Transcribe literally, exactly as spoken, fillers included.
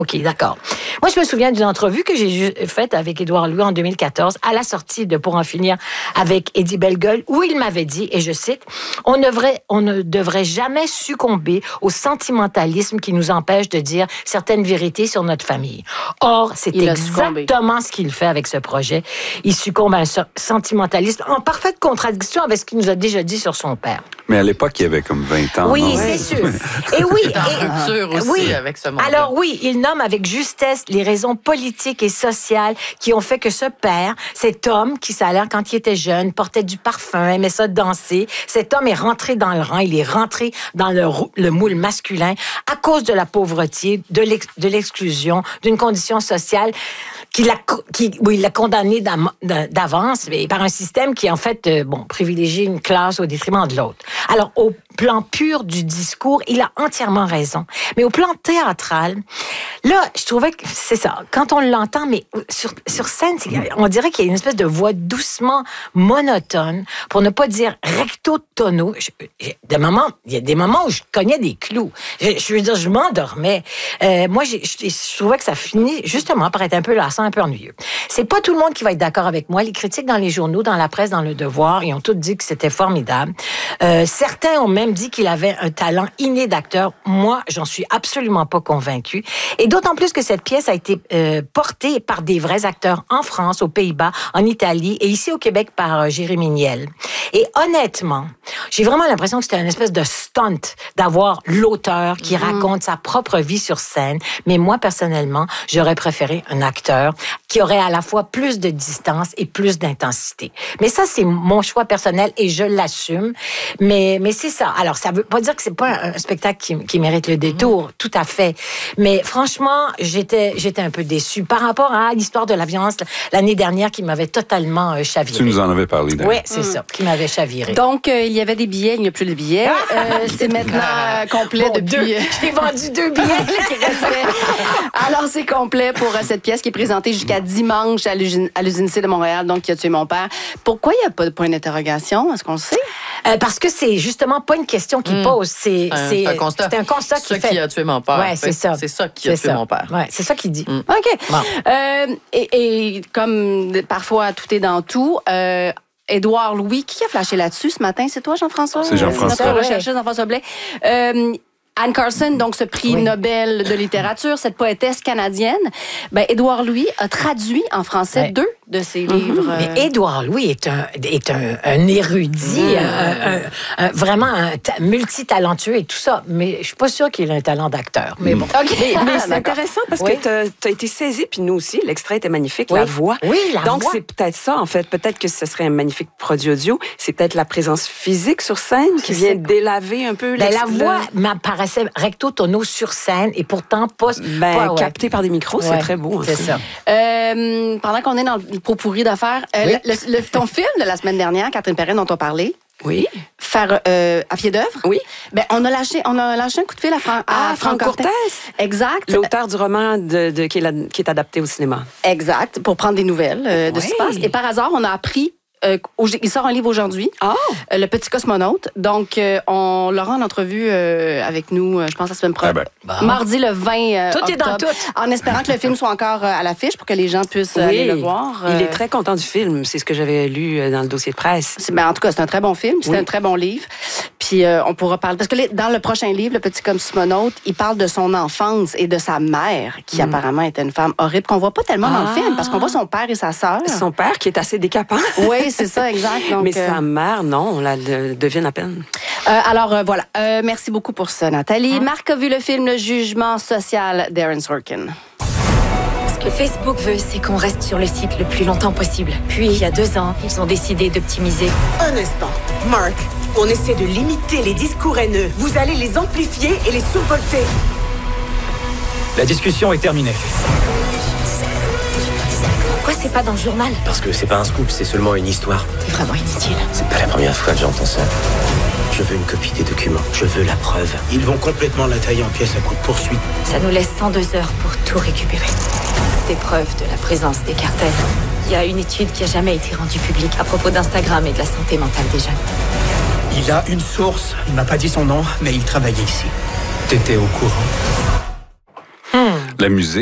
OK, d'accord. Moi, je me souviens d'une entrevue que j'ai faite avec Édouard Louis en deux mille quatorze, à la sortie de Pour en finir avec Eddie Bellegueule, où il m'avait dit, et je cite, « On ne devrait, on ne devrait jamais succomber au sentimentalisme qui nous empêche de dire certaines vérités sur notre famille. » Or, c'est il exactement ce qu'il fait avec ce projet. Il succombe à un sentimentalisme en parfaite contradiction avec ce qu'il nous a déjà dit sur son père. Mais à l'époque, il y avait comme vingt ans. Oui, non? c'est sûr. Et oui. C'est en rupture aussi oui. avec ce monde. Alors oui, il nomme avec justesse les raisons politiques et sociales qui ont fait que ce père, cet homme qui, ça a l'air quand il était jeune, portait du parfum, aimait ça danser, cet homme est rentré dans le rang, il est rentré dans le, le moule masculin à cause de la pauvreté, de, l'ex, de l'exclusion, d'une condition sociale qu'il a, qui, oui, il l'a condamné d'avance, mais par un système qui, en fait, euh, bon, privilégie une classe au détriment de l'autre. Alors, au plan pur du discours, il a entièrement raison. Mais au plan théâtral, là, je trouvais que c'est ça. Quand on l'entend, mais sur, sur scène, on dirait qu'il y a une espèce de voix doucement monotone, pour ne pas dire recto tono. Je, des moments, il y a des moments où je cognais des clous. Je, je veux dire, je m'endormais. Euh, moi, j'ai, je, je trouvais que ça finit justement par être un peu lassant, un peu ennuyeux. C'est pas tout le monde qui va être d'accord avec moi. Les critiques dans les journaux, dans la presse, dans Le Devoir, ils ont tous dit que c'était formidable. Euh, certains ont même dit qu'il avait un talent inné d'acteur. Moi, j'en suis absolument pas convaincue. Et d'autant plus que cette pièce a été euh, portée par des vrais acteurs en France, aux Pays-Bas, en Italie et ici au Québec par euh, Jérémy Niel. Et honnêtement, j'ai vraiment l'impression que c'était une espèce de stunt d'avoir l'auteur qui mmh. raconte sa propre vie sur scène. Mais moi, personnellement, j'aurais préféré un acteur qui aurait à la fois plus de distance et plus d'intensité. Mais ça, c'est mon choix personnel et je l'assume. Mais, mais c'est ça. Alors, ça veut pas dire que c'est pas un spectacle qui, qui mérite le détour, mmh. tout à fait. Mais franchement, j'étais, j'étais un peu déçue par rapport à l'histoire de la violence l'année dernière qui m'avait totalement euh, chaviré. Tu nous en avais parlé d'ailleurs. Oui, c'est mmh. ça, qui m'avait chaviré. Donc, euh, il y avait des billets, il n'y a plus de billets. Euh, c'est maintenant euh, complet bon, depuis... Deux. J'ai vendu deux billets qui restaient. Alors, c'est complet pour euh, cette pièce qui est présentée jusqu'à dimanche à l'usine, à l'usine C de Montréal, donc qui a tué mon père. Pourquoi il n'y a pas de point d'interrogation? Est-ce qu'on le sait? Euh, parce que c'est justement pas une question qu'il mmh. pose. C'est, un, c'est, c'est un constat. C'est un constat qui fait. qui a tué mon père. Ouais, c'est ça. C'est ça qui a c'est tué ça. mon père. Ouais, c'est ça qu'il dit. Mmh. OK. Bon. Euh, et, et comme parfois tout est dans tout, euh, Édouard Louis, qui a flashé là-dessus ce matin? C'est toi, Jean-François? C'est Jean-François. Notre recherchiste Jean-François Blais. Euh, Anne Carson, donc ce prix oui. Nobel de littérature, cette poétesse canadienne, ben Édouard Louis a traduit en français ouais. deux de ses mm-hmm. livres. Mais Édouard Louis est un, est un, un érudit, mm. un, un, un, vraiment un ta- multitalentueux et tout ça. Mais je suis pas sûre qu'il a un talent d'acteur. Mais bon. Okay. Mais, mais c'est intéressant parce oui. que tu as été saisi, puis nous aussi, l'extrait était magnifique, oui. la voix. Oui, la Donc, voix. c'est peut-être ça, en fait. Peut-être que ce serait un magnifique produit audio. C'est peut-être la présence physique sur scène qui vient délaver un peu. Ben, la voix m'apparaissait recto tono sur scène et pourtant pas... Ben, pas ouais. capté par des micros, ouais. c'est très beau. C'est ça. Euh, pendant qu'on est dans le pot pourri d'affaires, euh, oui. le, le, ton film de la semaine dernière, Catherine Perrin, dont on parlait, oui. Faire euh, à pied d'œuvre. Oui. Ben on a lâché, on a lâché un coup de fil à, Fran- à ah, Franck Cortès. Exact. L'auteur du roman de, de, qui, est la, qui est adapté au cinéma. Exact. Pour prendre des nouvelles euh, de oui. ce qui se passe. Et par hasard, on a appris. Euh, il sort un livre aujourd'hui, oh. euh, Le Petit Cosmonaute. Donc, euh, on l'aura en entrevue euh, avec nous, euh, je pense, la semaine prochaine. Ah ben. bon. Mardi le vingt euh, Tout octobre, est dans tout. En espérant que le film soit encore euh, à l'affiche pour que les gens puissent oui. aller le voir. Euh... Il est très content du film. C'est ce que j'avais lu dans le dossier de presse. C'est, ben, en tout cas, c'est un très bon film. C'est oui. un très bon livre. Puis, euh, on pourra parler... Parce que les, dans le prochain livre, Le Petit Cosmonaute, il parle de son enfance et de sa mère, qui mm. apparemment était une femme horrible, qu'on voit pas tellement ah. dans le film, parce qu'on voit son père et sa sœur. Son père, qui est assez décapant. Oui, c'est ça, exact. Donc, mais euh... sa mère, non, on la de, devine à peine. Euh, alors, euh, voilà. Euh, merci beaucoup pour ça, Nathalie. Hein? Marc a vu le film Le Jugement social d'Aaron Sorkin. Ce que Facebook veut, c'est qu'on reste sur le site le plus longtemps possible. Puis, il y a deux ans, ils ont décidé d'optimiser. Un instant. Marc, on essaie de limiter les discours haineux. Vous allez les amplifier et les survolter. La discussion est terminée. Pourquoi c'est pas dans le journal? Parce que c'est pas un scoop, c'est seulement une histoire. C'est vraiment inutile. C'est pas la première fois que j'entends ça. Je veux une copie des documents. Je veux la preuve. Ils vont complètement la tailler en pièces à coup de poursuite. Ça nous laisse cent deux heures pour tout récupérer. Des preuves de la présence des cartels. Il y a une étude qui a jamais été rendue publique à propos d'Instagram et de la santé mentale des jeunes. Il a une source. Il m'a pas dit son nom, mais il travaillait ici. T'étais au courant? La musique.